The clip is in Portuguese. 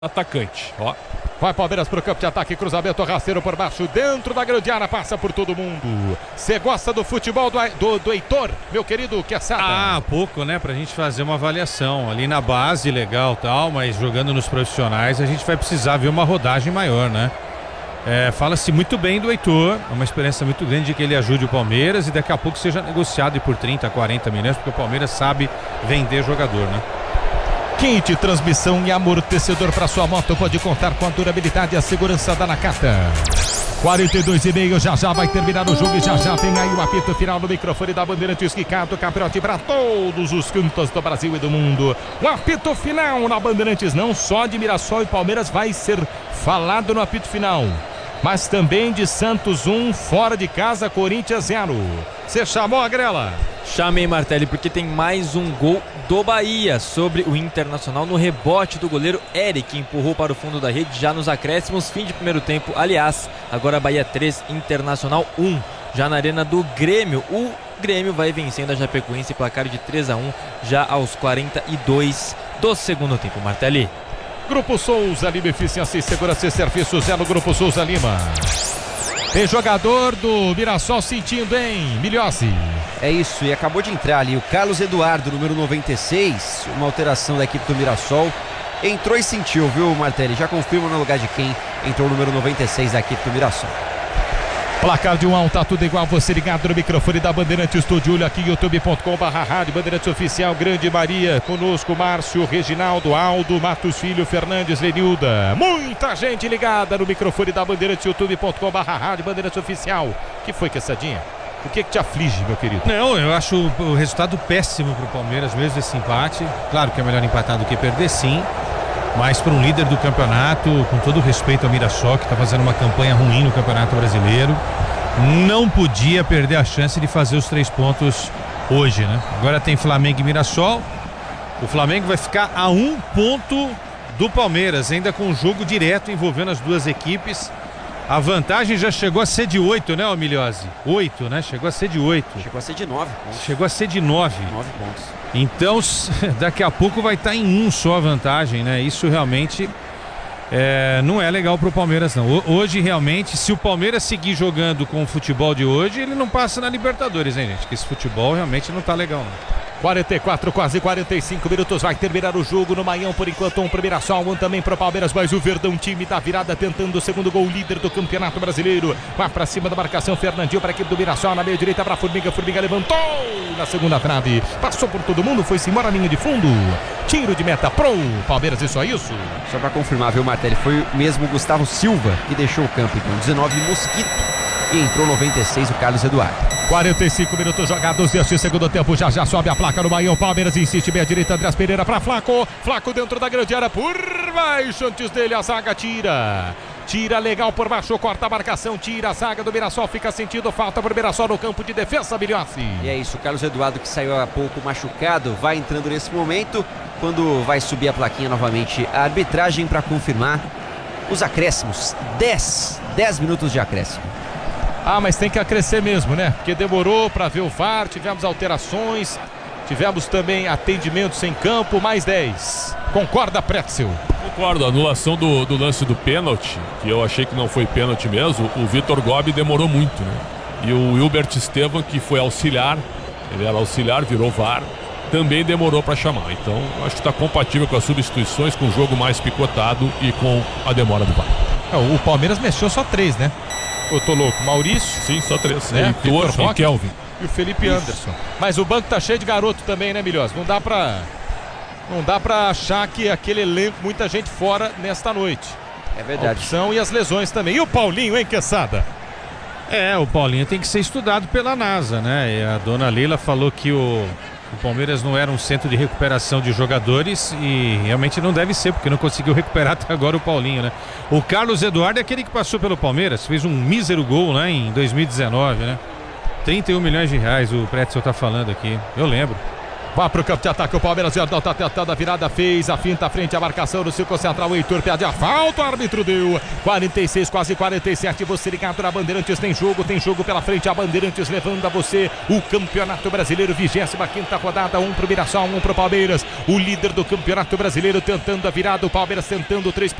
atacante, ó. Vai Palmeiras pro campo de ataque, cruzamento rasteiro por baixo, dentro da grande área, passa por todo mundo. Você gosta do futebol do Heitor, meu querido Quesada? Ah, pouco, né, pra gente fazer uma avaliação. Ali na base, legal tal, mas jogando nos profissionais, a gente vai precisar ver uma rodagem maior, né? Fala-se muito bem do Heitor, é uma experiência muito grande de que ele ajude o Palmeiras e daqui a pouco seja negociado por 30, 40 milhões, porque o Palmeiras sabe vender jogador, né? Quente, transmissão e amortecedor para sua moto pode contar com a durabilidade e a segurança da Nakata. 42,5, já vai terminar o jogo e já tem aí o apito final no microfone da Bandeirantes, Ricardo Capriotti para todos os cantos do Brasil e do mundo. O apito final na Bandeirantes, não só de Mirassol e Palmeiras vai ser falado no apito final, mas também de Santos 1, fora de casa, Corinthians 0. Você chamou a Grela? Chamei, Martelli, porque tem mais um gol do Bahia sobre o Internacional no rebote do goleiro Eric, que empurrou para o fundo da rede já nos acréscimos, fim de primeiro tempo. Aliás, agora Bahia 3, Internacional 1, já na arena do Grêmio. O Grêmio vai vencendo a Chapecoense, placar de 3-1 já aos 42 do segundo tempo, Martelli. Grupo Souza Lima, eficiência e segurança e serviços é no Grupo Souza Lima. Tem jogador do Mirassol sentindo, hein, Milhossi? É isso, e acabou de entrar ali o Carlos Eduardo, número 96, uma alteração da equipe do Mirassol. Entrou e sentiu, viu, Martelli? Já confirma no lugar de quem entrou o número 96 da equipe do Mirassol. Placar de 1-1, tá tudo igual, você ligado no microfone da Bandeirantes Estúdio, olha aqui, youtube.com/rádio Bandeirantes Oficial, Grande Maria, conosco, Márcio, Reginaldo, Aldo, Matos Filho, Fernandes, Lenilda, muita gente ligada no microfone da Bandeirantes, youtube.com/rádio Bandeirantes Oficial. Que foi, Quessadinha? O que te aflige, meu querido? Não, eu acho o resultado péssimo pro Palmeiras, mesmo esse empate. Claro que é melhor empatar do que perder, sim. Mas para um líder do campeonato, com todo o respeito ao Mirassol, que está fazendo uma campanha ruim no Campeonato Brasileiro, não podia perder a chance de fazer os 3 pontos hoje, né? Agora tem Flamengo e Mirassol. O Flamengo vai ficar a 1 ponto do Palmeiras, ainda com um jogo direto envolvendo as duas equipes. A vantagem já chegou a ser de 8, né, Milhose? 8, né? Chegou a ser de 8. Chegou a ser de 9 pontos. Chegou a ser de 9. 9 pontos. Então, daqui a pouco vai estar em 1 só a vantagem, né? Isso realmente não é legal pro Palmeiras, não. Hoje, realmente, se o Palmeiras seguir jogando com o futebol de hoje, ele não passa na Libertadores, hein, gente? Porque esse futebol realmente não tá legal, não. 44, quase 45 minutos, vai terminar o jogo no Maião, por enquanto, 1 pro Mirassol, 1 também pro Palmeiras, mas o Verdão, time da virada, tentando o segundo gol, líder do Campeonato Brasileiro. Vai pra cima da marcação, Fernandinho para a equipe do Mirassol, na meia direita pra Formiga, Formiga levantou na segunda trave, passou por todo mundo, foi-se embora a linha de fundo, tiro de meta pro Palmeiras, isso é isso? Só pra confirmar, viu, Martelli, foi mesmo o Gustavo Silva que deixou o campo, então, 19 Mosquito, e entrou 96 o Carlos Eduardo. 45 minutos jogados deste segundo tempo, já sobe a placa no Maião, Palmeiras insiste, meia direita, Andrés Pereira para Flaco dentro da grande área, por baixo, antes dele a zaga tira legal por baixo, corta a marcação, tira a zaga do Mirassol, fica sentindo falta pro Mirassol no campo de defesa, Milhossi. E é isso, o Carlos Eduardo, que saiu há pouco machucado, vai entrando nesse momento, quando vai subir a plaquinha novamente a arbitragem para confirmar os acréscimos, 10 minutos de acréscimo. Ah, mas tem que acrescer mesmo, né? Porque demorou para ver o VAR, tivemos alterações, tivemos também atendimentos em campo, mais 10. Concorda, Pretzel? Concordo, a anulação do lance do pênalti, que eu achei que não foi pênalti mesmo, o Vitor Gobi demorou muito, né? E o Hilbert Estevam, que foi auxiliar, ele era auxiliar, virou VAR, também demorou para chamar. Então, acho que está compatível com as substituições, com o jogo mais picotado e com a demora do VAR. O Palmeiras mexeu só 3, né? Eu tô louco, Maurício? Sim, só 3. Né? Heitor e Kelvin. E o Felipe Anderson. Mas o banco tá cheio de garoto também, né, Milhos? Não dá pra achar que aquele elenco, muita gente fora nesta noite. É verdade. A opção e as lesões também. E o Paulinho, hein, Quesada? O Paulinho tem que ser estudado pela NASA, né? E a dona Leila falou que o Palmeiras não era um centro de recuperação de jogadores e realmente não deve ser, porque não conseguiu recuperar até agora o Paulinho, né? O Carlos Eduardo é aquele que passou pelo Palmeiras, fez um mísero gol, né, em 2019, né? 31 milhões de reais o Pretzel tá falando aqui, eu lembro. Vai pro campo de ataque o Palmeiras. Jardel tá tentando a virada, fez a finta frente à marcação do círculo central. O Heitor pede a falta, o árbitro deu 46, quase 47. Você ligado na Bandeirantes, tem jogo pela frente. A Bandeirantes levando a você o Campeonato Brasileiro, 25ª rodada. 1 pro Mirassol, 1 pro Palmeiras. O líder do Campeonato Brasileiro tentando a virada, o Palmeiras tentando 3